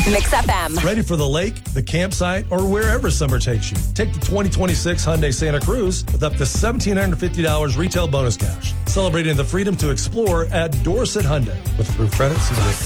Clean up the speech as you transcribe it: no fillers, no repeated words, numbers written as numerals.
Mix FM. Ready for the lake, the campsite, or wherever summer takes you? Take the 2026 Hyundai Santa Cruz with up to $1,750 retail bonus cash. Celebrating the freedom to explore at Dorset Hyundai. With approved credit, see the